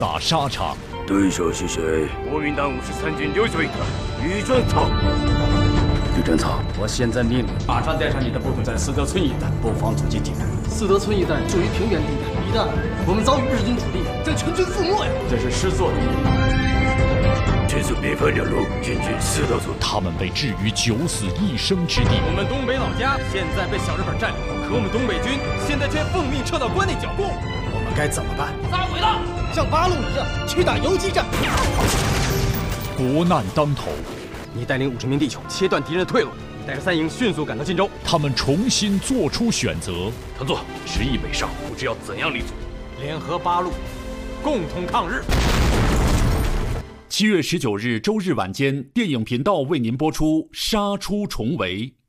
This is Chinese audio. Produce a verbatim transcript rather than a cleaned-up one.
打沙场。 对手是谁？ 国民党五十三军刘学义团吕正操。吕正操， 我现在命令马上带上你的部队在四德村一带布防阻击敌人。 四德村一带属于平原地带，一旦我们遭遇日军主力，将全军覆没呀！ 这是师座的命令。 这次边防两路进军四德村， 他们被置于九死一生之地。 我们东北老家现在被小日本占领，可我们东北军现在却奉命撤到关内剿共， 我们该怎么办？ 撒鬼了！像八路一样去打游击战。 国难当头， 你带领五十名弟兄切断敌人的退路，带着三营迅速赶到晋州。 他们重新做出选择。 藤座执意北上，不知要怎样立足，联合八路，共同抗日。 七月十九日周日晚间，电影频道为您播出《杀出重围》。